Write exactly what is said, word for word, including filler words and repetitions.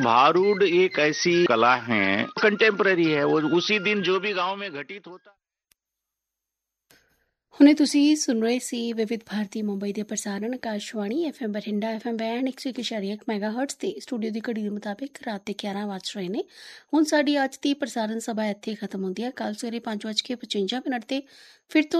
भारूड एक ऐसी कला है, कंटेम्पररी है, वो उसी दिन जो भी गांव में घटित होता। ਹੁਣੇ ਤੁਸੀਂ ਸੁਣ ਰਹੇ ਸੀ ਵਿਵਿਧ ਭਾਰਤੀ ਮੁੰਬਈ ਦੇ ਪ੍ਰਸਾਰਣ Akashvani F M Bathinda F M band ਇੱਕ ਸੌ ਇੱਕ ਇਸ਼ਾਰੀਆ ਇੱਕ ਮੈਗਾ ਹਰਟਸ ਤੇ ਸਟੂਡੀਓ ਦੀ ਘੜੀ ਦੇ ਮੁਤਾਬਿਕ ਰਾਤ ਦੇ ਗਿਆਰਾਂ ਵੱਜ ਰਹੇ ਨੇ। ਹੁਣ ਸਾਡੀ ਅੱਜ ਦੀ ਪ੍ਰਸਾਰਣ ਸਭਾ ਇੱਥੇ ਖਤਮ ਹੁੰਦੀ ਹੈ। ਕੱਲ੍ਹ ਸਵੇਰੇ ਪੰਜ ਵੱਜ ਕੇ ਪਚਵੰਜਾ ਮਿੰਟ ਤੇ ਫਿਰ ਤੋਂ